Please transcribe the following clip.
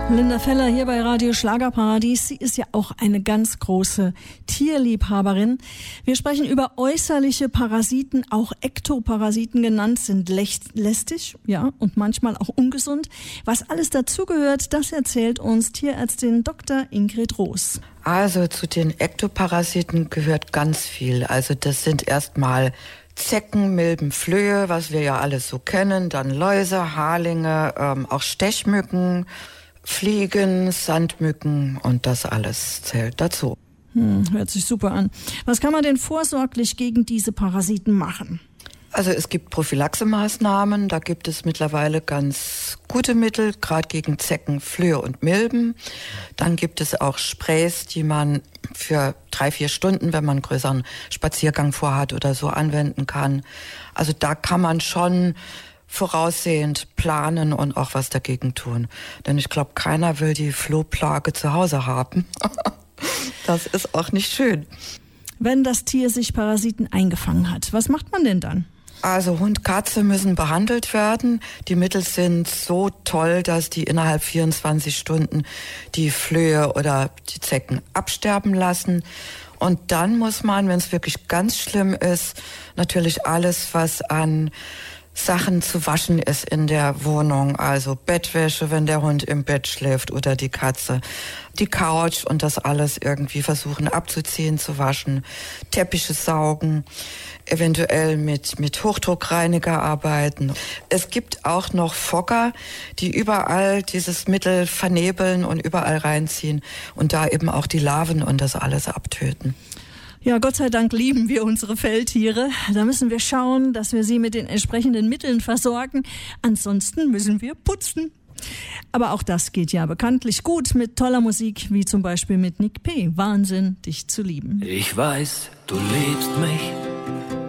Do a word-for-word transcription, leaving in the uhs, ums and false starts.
Linda Feller hier bei Radio Schlagerparadies. Sie ist ja auch eine ganz große Tierliebhaberin. Wir sprechen über äußerliche Parasiten, auch Ektoparasiten genannt, sind lästig, ja, und manchmal auch ungesund. Was alles dazugehört, das erzählt uns Tierärztin Doktor Ingrid Roos. Also zu den Ektoparasiten gehört ganz viel. Also das sind erstmal Zecken, Milben, Flöhe, was wir ja alles so kennen, dann Läuse, Harlinge, ähm, auch Stechmücken, Fliegen, Sandmücken und das alles zählt dazu. Hm, hört sich super an. Was kann man denn vorsorglich gegen diese Parasiten machen? Also es gibt Prophylaxemaßnahmen, da gibt es mittlerweile ganz gute Mittel, gerade gegen Zecken, Flöhe und Milben. Dann gibt es auch Sprays, die man für drei, vier Stunden, wenn man einen größeren Spaziergang vorhat oder so, anwenden kann. Also da kann man schon voraussehend planen und auch was dagegen tun. Denn ich glaube, keiner will die Flohplage zu Hause haben. Das ist auch nicht schön. Wenn das Tier sich Parasiten eingefangen hat, was macht man denn dann? Also Hund, Katze müssen behandelt werden. Die Mittel sind so toll, dass die innerhalb vierundzwanzig Stunden die Flöhe oder die Zecken absterben lassen. Und dann muss man, wenn es wirklich ganz schlimm ist, natürlich alles, was an Sachen zu waschen ist in der Wohnung, also Bettwäsche, wenn der Hund im Bett schläft oder die Katze, die Couch und das alles irgendwie versuchen abzuziehen, zu waschen, Teppiche saugen, eventuell mit, mit Hochdruckreiniger arbeiten. Es gibt auch noch Fogger, die überall dieses Mittel vernebeln und überall reinziehen und da eben auch die Larven und das alles abtöten. Ja, Gott sei Dank lieben wir unsere Feldtiere. Da müssen wir schauen, dass wir sie mit den entsprechenden Mitteln versorgen. Ansonsten müssen wir putzen. Aber auch das geht ja bekanntlich gut mit toller Musik, wie zum Beispiel mit Nick P. Wahnsinn, dich zu lieben. Ich weiß, du liebst mich.